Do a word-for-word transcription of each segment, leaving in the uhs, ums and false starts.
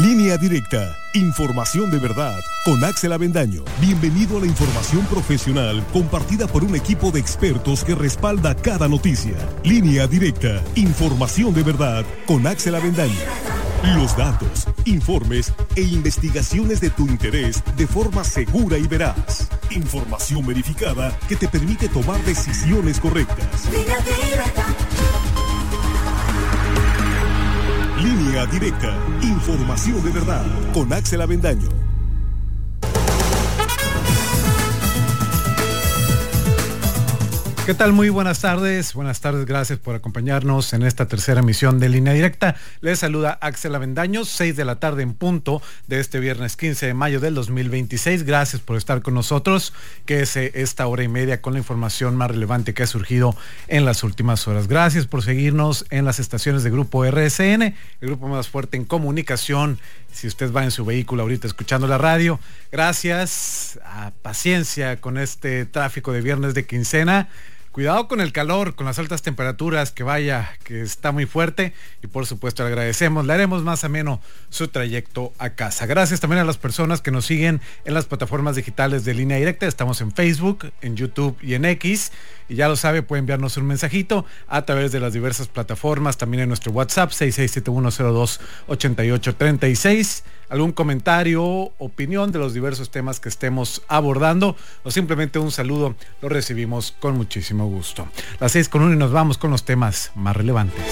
Línea Directa, información de verdad, con Axel Avendaño. Bienvenido a la información profesional compartida por un equipo de expertos que respalda cada noticia. Línea Directa, información de verdad, con Axel Avendaño. Los datos, informes e investigaciones de tu interés de forma segura y veraz. Información verificada que te permite tomar decisiones correctas. Línea Directa. Línea Directa, información de verdad, con Axel Avendaño. ¿Qué tal? Muy buenas tardes. Buenas tardes, gracias por acompañarnos en esta tercera emisión de Línea Directa. Les saluda Axel Avendaño, seis de la tarde en punto de este viernes quince de mayo del dos mil veintiséis. Gracias por estar con nosotros, que es esta hora y media con la información más relevante que ha surgido en las últimas horas. Gracias por seguirnos en las estaciones de Grupo R S N, el grupo más fuerte en comunicación. Si usted va en su vehículo ahorita escuchando la radio, gracias, a paciencia con este tráfico de viernes de quincena. Cuidado con el calor, con las altas temperaturas, que vaya, que está muy fuerte, y por supuesto le agradecemos, le haremos más ameno su trayecto a casa. Gracias también a las personas que nos siguen en las plataformas digitales de Línea Directa. Estamos en Facebook, en YouTube y en X, y ya lo sabe, puede enviarnos un mensajito a través de las diversas plataformas, también en nuestro WhatsApp seis seis siete uno cero dos ocho ocho tres seis. Algún comentario, opinión de los diversos temas que estemos abordando, o simplemente un saludo, lo recibimos con muchísimo gusto. Las seis con uno y nos vamos con los temas más relevantes.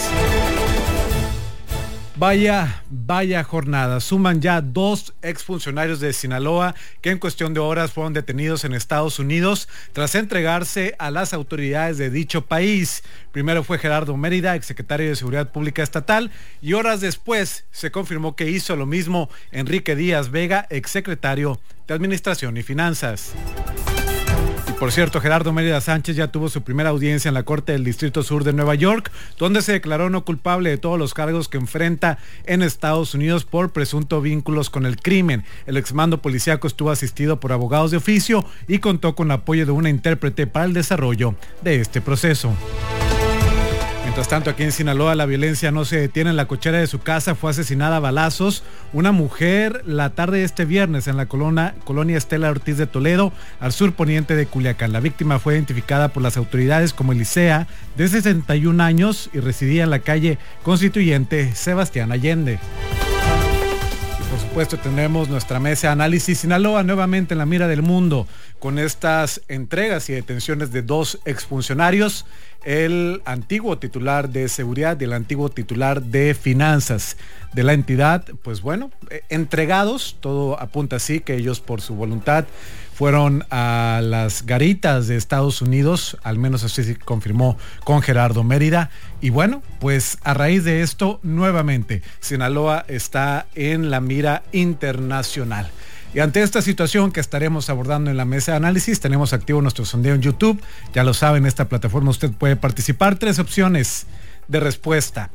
Vaya, vaya jornada. Suman ya dos exfuncionarios de Sinaloa que en cuestión de horas fueron detenidos en Estados Unidos tras entregarse a las autoridades de dicho país. Primero fue Gerardo Mérida, exsecretario de Seguridad Pública Estatal, y horas después se confirmó que hizo lo mismo Enrique Díaz Vega, exsecretario de Administración y Finanzas. Por cierto, Gerardo Mérida Sánchez ya tuvo su primera audiencia en la Corte del Distrito Sur de Nueva York, donde se declaró no culpable de todos los cargos que enfrenta en Estados Unidos por presunto vínculos con el crimen. El exmando policíaco estuvo asistido por abogados de oficio y contó con el apoyo de una intérprete para el desarrollo de este proceso. Mientras tanto, aquí en Sinaloa la violencia no se detiene. En la cochera de su casa fue asesinada a balazos una mujer la tarde de este viernes en la colonia, colonia Estela Ortiz de Toledo, al sur poniente de Culiacán. La víctima fue identificada por las autoridades como Elisea, de sesenta y un años, y residía en la calle Constituyente Sebastián Allende. Por supuesto, tendremos nuestra mesa de análisis. Sinaloa nuevamente en la mira del mundo con estas entregas y detenciones de dos exfuncionarios, el antiguo titular de seguridad y el antiguo titular de finanzas de la entidad. Pues bueno, entregados, todo apunta así, que ellos por su voluntad fueron a las garitas de Estados Unidos, al menos así se confirmó con Gerardo Mérida. Y bueno, pues a raíz de esto, nuevamente, Sinaloa está en la mira internacional. Y ante esta situación que estaremos abordando en la mesa de análisis, tenemos activo nuestro sondeo en YouTube. Ya lo saben, en esta plataforma usted puede participar. Tres opciones de respuesta.